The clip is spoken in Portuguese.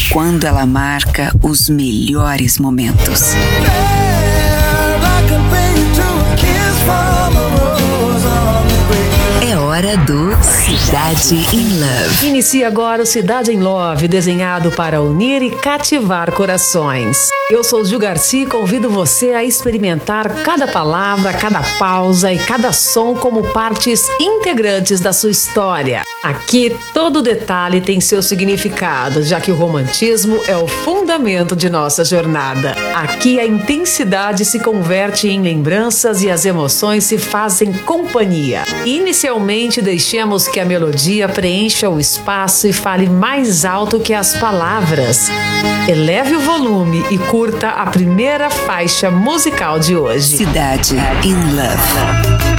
quando ela marca os melhores momentos. É hora do Cidade in Love. Inicia agora o Cidade in Love, desenhado para unir e cativar corações. Eu sou Gil Garcia e convido você a experimentar cada palavra, cada pausa e cada som como partes integrantes da sua história. Aqui, todo detalhe tem seu significado, já que o romantismo é o fundamento de nossa jornada. Aqui, a intensidade se converte em lembranças e as emoções se fazem companhia. Inicialmente, deixemos que a melodia preencha o espaço e fale mais alto que as palavras. Eleve o volume e curta a primeira faixa musical de hoje. Cidade in Love.